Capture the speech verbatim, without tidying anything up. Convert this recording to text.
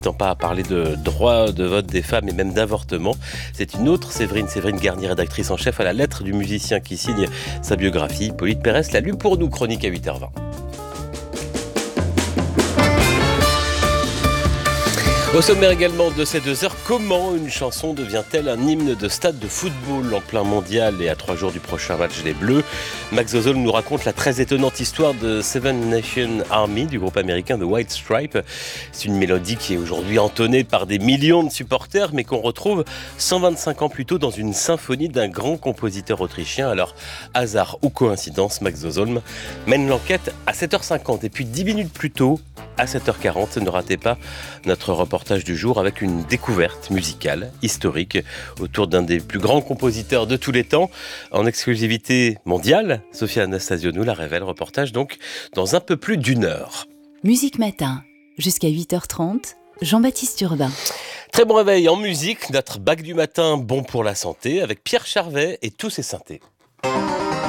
Tant pas à parler de droit de vote des femmes et même d'avortement. C'est une autre Séverine, Séverine Garnier, rédactrice en chef à la lettre du musicien qui signe sa biographie. Hippolyte Pérès l'a lu pour nous, chronique à huit heures vingt. Au sommaire également de ces deux heures, comment une chanson devient-elle un hymne de stade de football en plein mondial et à trois jours du prochain match des Bleus? Max Zozolm nous raconte la très étonnante histoire de Seven Nation Army, du groupe américain The White Stripe. C'est une mélodie qui est aujourd'hui entonnée par des millions de supporters, mais qu'on retrouve cent vingt-cinq ans plus tôt dans une symphonie d'un grand compositeur autrichien. Alors, hasard ou coïncidence, Max Zozolm mène l'enquête à sept heures cinquante. Et puis dix minutes plus tôt, à sept heures quarante, ne ratez pas notre reportage du jour avec une découverte musicale, historique, autour d'un des plus grands compositeurs de tous les temps, en exclusivité mondiale. Sophia Anastasio nous la révèle, reportage donc dans un peu plus d'une heure. Musique Matin, jusqu'à huit heures trente, Jean-Baptiste Urbain. Très bon réveil en musique, notre bac du matin bon pour la santé, avec Pierre Charvet et tous ses synthés.